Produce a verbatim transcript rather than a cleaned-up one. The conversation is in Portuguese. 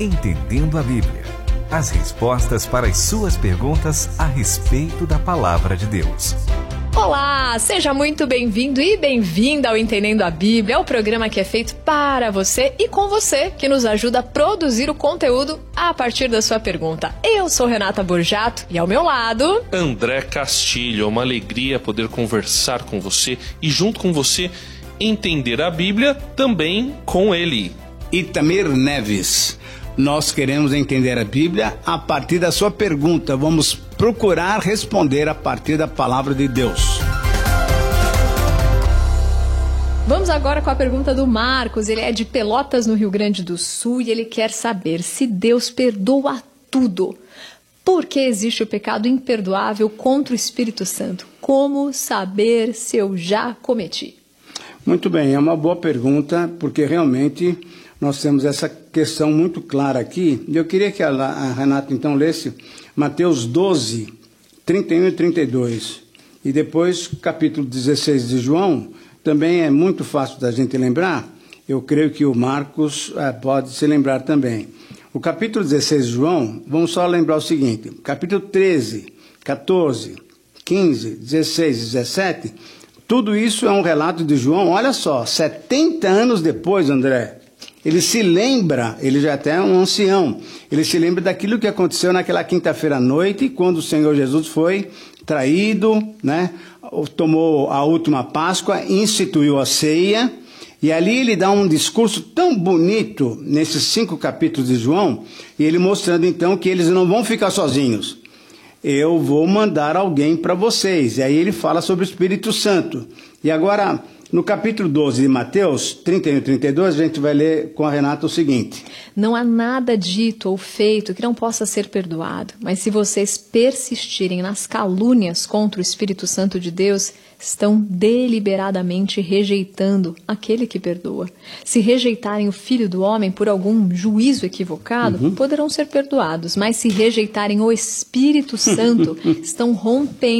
Entendendo a Bíblia. As respostas para as suas perguntas a respeito da Palavra de Deus. Olá, seja muito bem-vindo e bem-vinda ao Entendendo a Bíblia, o programa que é feito para você e com você, que nos ajuda a produzir o conteúdo a partir da sua pergunta. Eu sou Renata Borjato e ao meu lado... André Castilho. É uma alegria poder conversar com você e junto com você entender a Bíblia também com ele. Itamir Neves. Nós queremos entender a Bíblia a partir da sua pergunta. Vamos procurar responder a partir da palavra de Deus. Vamos agora com a pergunta do Marcos. Ele é de Pelotas, no Rio Grande do Sul, e ele quer saber se Deus perdoa tudo. Por que existe o pecado imperdoável contra o Espírito Santo? Como saber se eu já cometi? Muito bem, é uma boa pergunta, porque realmente nós temos essa questão muito clara aqui. Eu queria que a, a Renata então lesse Mateus doze, trinta e um e trinta e dois. E depois capítulo dezesseis de João, também é muito fácil da gente lembrar. Eu creio que o Marcos é, pode se lembrar também. O capítulo dezesseis de João, vamos só lembrar o seguinte. Capítulo treze, quatorze, quinze, dezesseis e dezessete, tudo isso é um relato de João. Olha só, setenta anos depois, André, ele se lembra, ele já até é um ancião, ele se lembra daquilo que aconteceu naquela quinta-feira à noite, quando o Senhor Jesus foi traído, né? Tomou a última Páscoa, instituiu a ceia, e ali ele dá um discurso tão bonito, nesses cinco capítulos de João, e ele mostrando então que eles não vão ficar sozinhos. Eu vou mandar alguém para vocês. E aí ele fala sobre o Espírito Santo. E agora, no capítulo doze de Mateus, trinta e um e trinta e dois, a gente vai ler com a Renata o seguinte. Não há nada dito ou feito que não possa ser perdoado, mas se vocês persistirem nas calúnias contra o Espírito Santo de Deus, estão deliberadamente rejeitando aquele que perdoa. Se rejeitarem o Filho do Homem por algum juízo equivocado, uhum. poderão ser perdoados, mas se rejeitarem o Espírito Santo, estão rompendo